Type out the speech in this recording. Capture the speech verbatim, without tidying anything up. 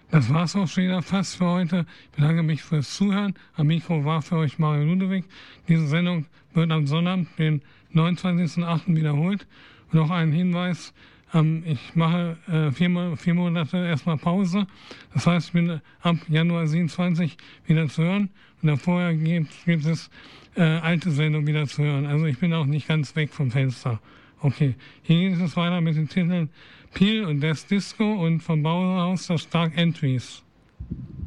Das war's auch schon wieder fast für heute. Ich bedanke mich fürs Zuhören. Am Mikro war für euch Mario Ludewig. Diese Sendung wird am Sonnabend, den neunundzwanzigsten achten wiederholt. Und noch ein Hinweis, ähm, ich mache äh, vier, vier Monate erstmal Pause. Das heißt, ich bin ab Januar siebenundzwanzig wieder zu hören. Und davor gibt, gibt es äh, alte Sendungen wieder zu hören. Also ich bin auch nicht ganz weg vom Fenster. Okay, hier geht es weiter mit den Titeln Peel und Death Disco und vom Bauhaus das Dark Entries.